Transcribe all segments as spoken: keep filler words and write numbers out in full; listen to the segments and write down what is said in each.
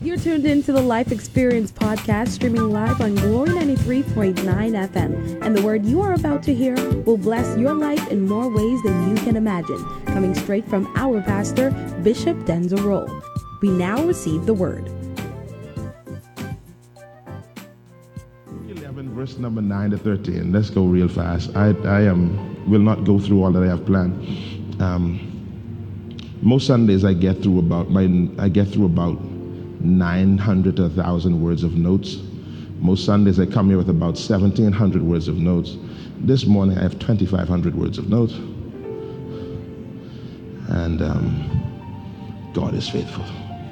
You're tuned into the Life Experience podcast, streaming live on Glory ninety-three point nine F M. And the word you are about to hear will bless your life in more ways than you can imagine. Coming straight from our pastor, Bishop Denzel Rolle. We now receive the word. eleven, verse number nine to thirteen. Let's go real fast. I, I am, will not go through all that I have planned. Um, most Sundays I get through about my, I get through about nine hundred to one thousand words of notes. Most Sundays I come here with about seventeen hundred words of notes. This morning I have twenty-five hundred words of notes. And um, God is faithful.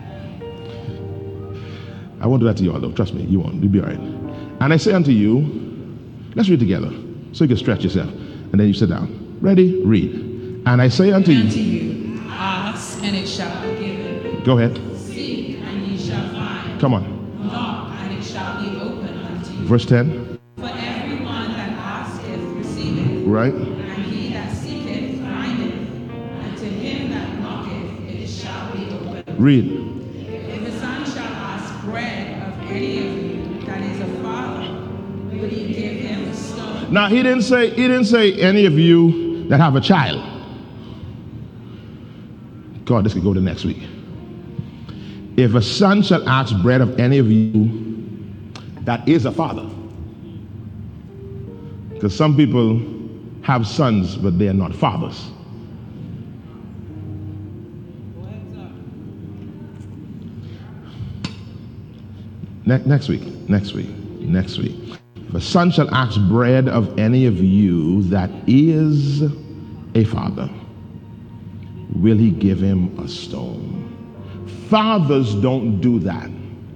I won't do that to you all though. Trust me, you won't. You'll be all right. And I say unto you, let's read together so you can stretch yourself. And then you sit down. Ready? Read. And I say unto you, unto you, ask and it shall be given. Go ahead. Seek and ye shall find. Come on. Knock and it shall be opened unto you. Verse ten. For everyone that asketh receiveth. Right. And he that seeketh findeth. And to him that knocketh it shall be opened. Read. If a son shall ask bread of any of you that is a father, will he give him a stone? Now he didn't say he didn't say any of you that have a child. God, this could go to next week. If a son shall ask bread of any of you that is a father, because some people have sons but they are not fathers. Ne- next week, next week, next week. If a son shall ask bread of any of you that is a father, will he give him a stone? Fathers don't do that.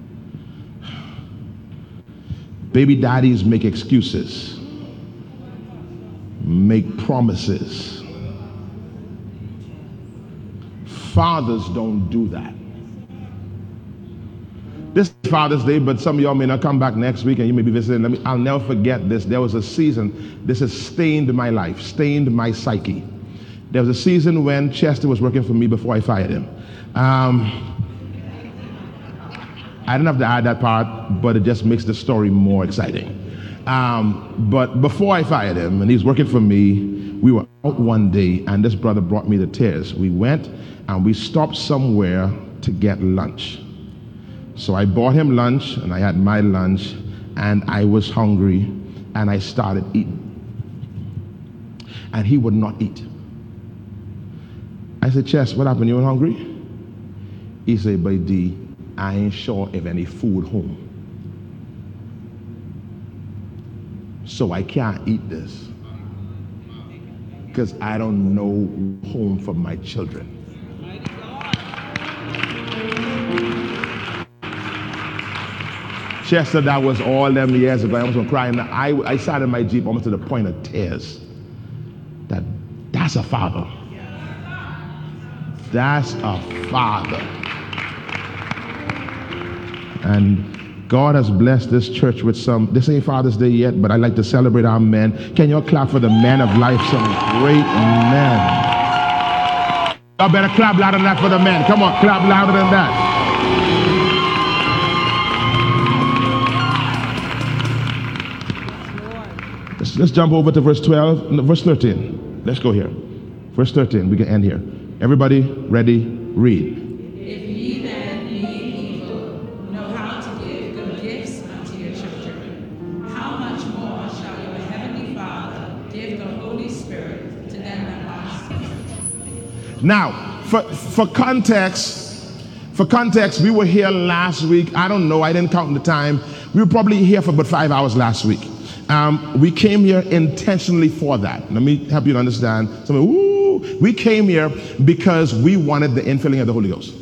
Baby daddies make excuses, make promises. Fathers don't do that. This is Father's Day, but some of y'all may not come back next week and you may be visiting. Let me, I'll never forget this. There was a season, this has stained my life, stained my psyche. There was a season when Chester was working for me before I fired him. Um, I didn't have to add that part, but it just makes the story more exciting. Um, but before I fired him, and he was working for me, we were out one day, and this brother brought me to tears. We went and we stopped somewhere to get lunch. So I bought him lunch, and I had my lunch, and I was hungry, and I started eating. And he would not eat. I said, Chess, what happened? You were hungry? He said, but D, I ain't sure if any food home. So I can't eat this because I don't know home for my children. Chester, that was all them years ago. I was crying. I, I sat in my Jeep almost to the point of tears. That that's a father. That's a father. And God has blessed this church with some, this ain't Father's Day yet, but I like to celebrate our men. Can you all clap for the men of life, some great men. Y'all better clap louder than that for the men. Come on, clap louder than that. Let's, let's jump over to verse twelve, no, verse thirteen. Let's go here. Verse thirteen, we can end here. Everybody ready? Read. If ye then, being evil, know how to give good gifts unto your children, how much more shall your heavenly Father give the Holy Spirit to them that ask him? Now, for, for context, for context, we were here last week. I don't know, I didn't count the time. We were probably here for about five hours last week. Um, we came here intentionally for that. Let me help you to understand. Somebody, woo! We came here because we wanted the infilling of the Holy Ghost.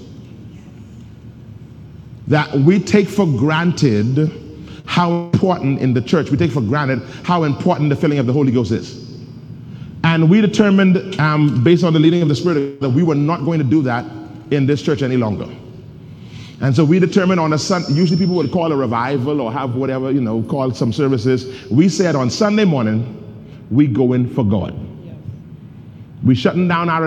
That we take for granted how important in the church, we take for granted how important the filling of the Holy Ghost is. And we determined, um, based on the leading of the Spirit, that we were not going to do that in this church any longer. And so we determined on a Sunday, usually people would call a revival or have whatever, you know, call some services. We said on Sunday morning, we go in for God. We shutting down our